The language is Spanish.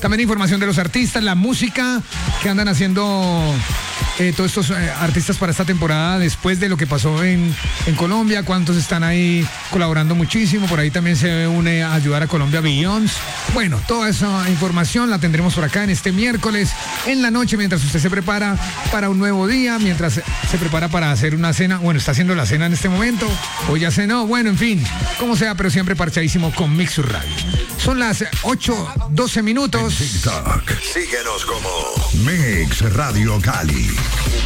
También información de los artistas, la música que andan haciendo todos estos artistas para esta temporada después de lo que pasó en Colombia, cuántos están ahí colaborando muchísimo. Por ahí también se une a ayudar a Colombia Beyoncé. Bueno, toda esa información la tendremos por acá en este miércoles en la noche, mientras usted se prepara para un nuevo día, mientras se prepara para hacer una cena. Bueno, está haciendo la cena en este momento o ya cenó. Bueno, en fin, como sea, pero siempre parchadísimo con Mixur Radio. Son las 8:12 minutos. TikTok. Síguenos como Mix Radio Cali.